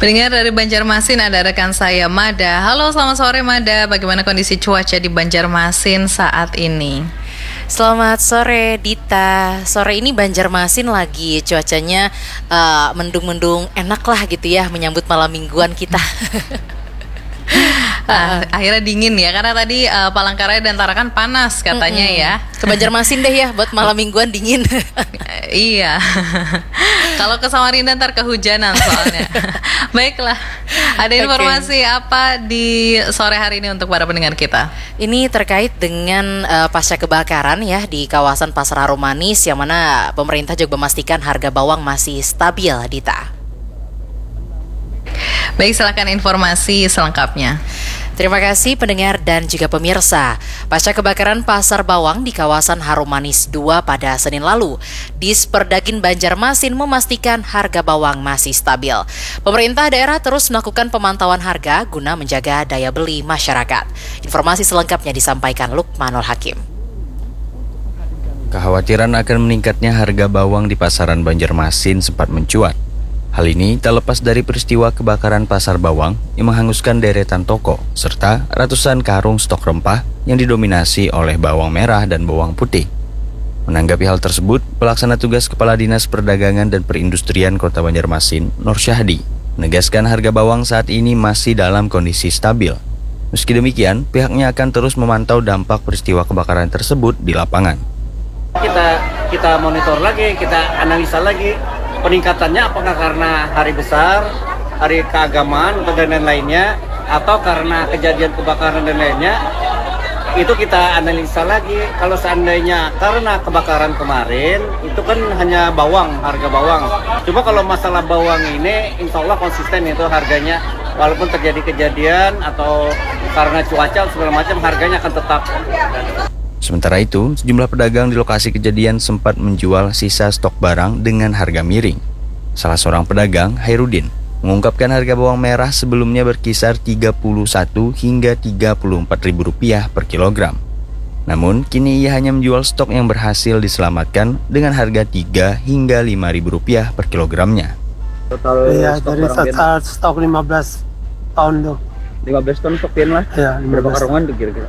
Pendengar dari Banjarmasin, ada rekan saya Mada. Halo, selamat sore Mada. Bagaimana kondisi cuaca di Banjarmasin saat ini? Selamat sore Dita. Sore ini Banjarmasin lagi cuacanya mendung-mendung, enak lah gitu ya, menyambut malam mingguan kita. Akhirnya dingin ya, karena tadi Palangkaraya dan Tarakan panas katanya ya. Ke Banjarmasin deh ya, buat malam mingguan dingin. Iya. Kalau ke Samarinda ntar kehujanan soalnya. Baiklah, ada informasi apa di sore hari ini untuk para pendengar kita? Ini terkait dengan pasca kebakaran ya di kawasan Pasar Harumanis, yang mana pemerintah juga memastikan harga bawang masih stabil, Dita. Baik, silakan informasi selengkapnya. Terima kasih pendengar dan juga pemirsa. Pasca kebakaran pasar bawang di kawasan Harumanis 2 pada Senin lalu, Disperdagin Banjarmasin memastikan harga bawang masih stabil. Pemerintah daerah terus melakukan pemantauan harga guna menjaga daya beli masyarakat. Informasi selengkapnya disampaikan Lukmanul Hakim. Kekhawatiran akan meningkatnya harga bawang di pasaran Banjarmasin sempat mencuat. Hal ini tak lepas dari peristiwa kebakaran pasar bawang yang menghanguskan deretan toko serta ratusan karung stok rempah yang didominasi oleh bawang merah dan bawang putih. Menanggapi hal tersebut, pelaksana tugas Kepala Dinas Perdagangan dan Perindustrian Kota Banjarmasin, Nur Syahdi, menegaskan harga bawang saat ini masih dalam kondisi stabil. Meski demikian, pihaknya akan terus memantau dampak peristiwa kebakaran tersebut di lapangan. Kita monitor lagi, kita analisa lagi. Peningkatannya apakah karena hari besar, hari keagamaan atau dan lain-lainnya, atau karena kejadian kebakaran dan lainnya, itu kita analisa lagi. Kalau seandainya karena kebakaran kemarin, itu kan hanya bawang, harga bawang. Cuma kalau masalah bawang ini, insya Allah konsisten itu harganya, walaupun terjadi kejadian atau karena cuaca segala macam, harganya akan tetap. Sementara itu, sejumlah pedagang di lokasi kejadian sempat menjual sisa stok barang dengan harga miring. Salah seorang pedagang, Hairudin, mengungkapkan harga bawang merah sebelumnya berkisar Rp31 hingga Rp34.000 per kilogram. Namun, kini ia hanya menjual stok yang berhasil diselamatkan dengan harga Rp3 hingga Rp5.000 per kilogramnya. Iya, dari total stok 15 ton tuh. 15 ton stokin lah? Iya, 15. Berapa karungan tuh kira-kira?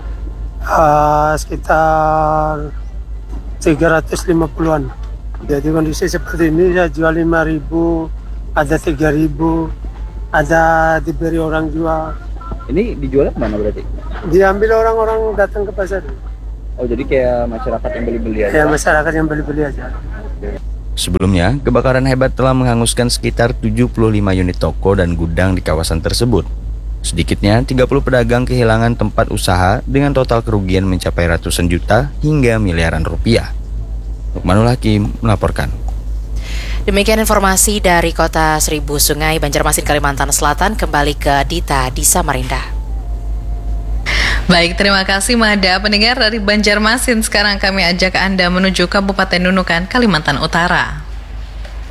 Sekitar 350-an. Jadi kondisi seperti ini saya jual 5.000, ada 3.000, ada diberi orang jual. Ini dijual kemana berarti? Diambil orang-orang datang ke pasar. Oh, jadi kayak masyarakat yang beli-beli aja? Ya, masyarakat yang beli-beli aja. Sebelumnya, kebakaran hebat telah menghanguskan sekitar 75 unit toko dan gudang di kawasan tersebut. Sedikitnya 30 pedagang kehilangan tempat usaha dengan total kerugian mencapai ratusan juta hingga miliaran rupiah. Lukmanul Hakim melaporkan. Demikian informasi dari Kota Seribu Sungai, Banjarmasin, Kalimantan Selatan. Kembali ke Dita di Samarinda. Baik, terima kasih Mada. Pendengar dari Banjarmasin, sekarang kami ajak Anda menuju Kabupaten Nunukan, Kalimantan Utara.